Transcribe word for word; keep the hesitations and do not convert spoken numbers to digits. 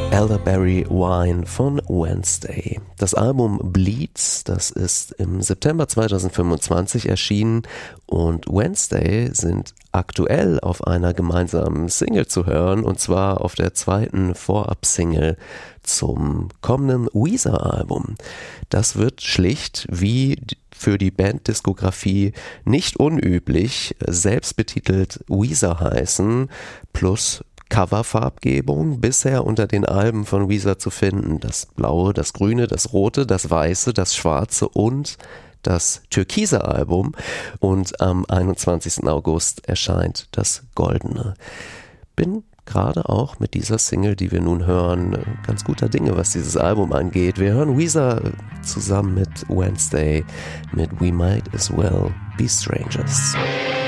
Elderberry Wine von Wednesday. Das Album Bleeds, das ist im September zweitausendfünfundzwanzig erschienen und Wednesday sind aktuell auf einer gemeinsamen Single zu hören, und zwar auf der zweiten Vorab-Single zum kommenden Weezer-Album. Das wird schlicht wie für die Banddiskografie nicht unüblich selbstbetitelt Weezer heißen, plus Coverfarbgebung bisher unter den Alben von Weezer zu finden. Das Blaue, das Grüne, das Rote, das Weiße, das Schwarze und das türkise Album. Und am einundzwanzigsten August erscheint das Goldene. Bin gerade auch mit dieser Single, die wir nun hören, ganz guter Dinge, was dieses Album angeht. Wir hören Weezer zusammen mit Wednesday mit We Might As Well Be Strangers.